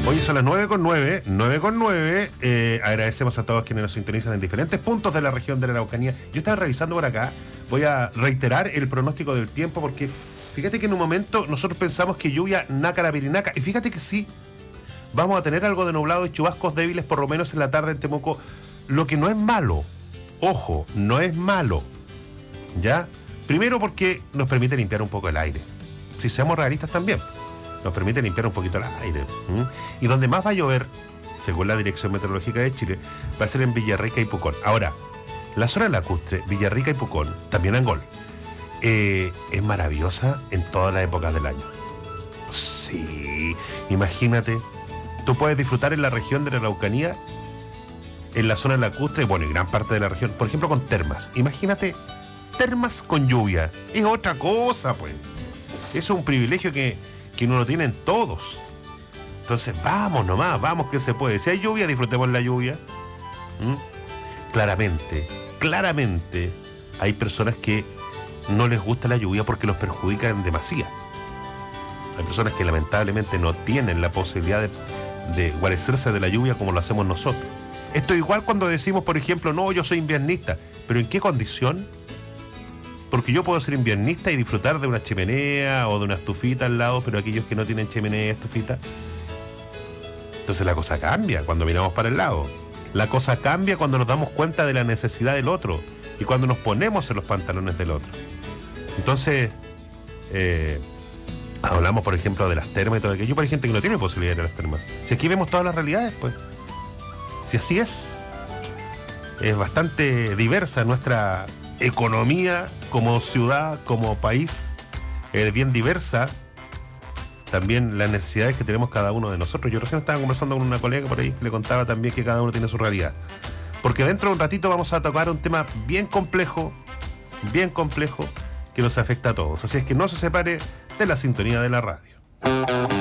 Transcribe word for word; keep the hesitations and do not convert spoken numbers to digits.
Hoy son las nueve con nueve, nueve con nueve. Eh, agradecemos a todos quienes nos sintonizan en diferentes puntos de la región de la Araucanía. Yo estaba revisando por acá, voy a reiterar el pronóstico del tiempo porque fíjate que en un momento nosotros pensamos que lluvia nácara pirinaca, y fíjate que sí, vamos a tener algo de nublado y chubascos débiles por lo menos en la tarde en Temuco, lo que no es malo, ojo, no es malo, ¿ya? Primero porque nos permite limpiar un poco el aire, si seamos realistas también. Nos permite limpiar un poquito el aire. ¿Mm? Y donde más va a llover, según la Dirección Meteorológica de Chile, va a ser en Villarrica y Pucón. Ahora, la zona lacustre, Villarrica y Pucón, también Angol, eh, es maravillosa en todas las épocas del año. Sí, imagínate, tú puedes disfrutar en la región de la Araucanía, en la zona lacustre, bueno, y gran parte de la región, por ejemplo, con termas. Imagínate, termas con lluvia. Es otra cosa, pues. Eso es un privilegio que... que no lo tienen todos. Entonces vamos nomás, vamos que se puede. Si hay lluvia, disfrutemos la lluvia. ¿Mm? Claramente, claramente hay personas que no les gusta la lluvia porque los perjudica en demasía. Hay personas que lamentablemente no tienen la posibilidad de, de guarecerse de la lluvia como lo hacemos nosotros. Esto es igual cuando decimos, por ejemplo, no, yo soy inviernista, pero ¿en qué condición? Porque yo puedo ser inviernista y disfrutar de una chimenea o de una estufita al lado, pero aquellos que no tienen chimenea y estufita. Entonces la cosa cambia cuando miramos para el lado. La cosa cambia cuando nos damos cuenta de la necesidad del otro y cuando nos ponemos en los pantalones del otro. Entonces, eh, hablamos, por ejemplo, de las termas y todo aquello, pero hay gente que no tiene posibilidad de ir a las termas. Si aquí vemos todas las realidades, pues. Si así es, es bastante diversa nuestra economía como ciudad, como país, es bien diversa. También las necesidades que tenemos cada uno de nosotros. Yo recién estaba conversando con una colega por ahí que le contaba también que cada uno tiene su realidad. Porque dentro de un ratito vamos a tocar un tema bien complejo, bien complejo, que nos afecta a todos. Así es que no se separe de la sintonía de la radio.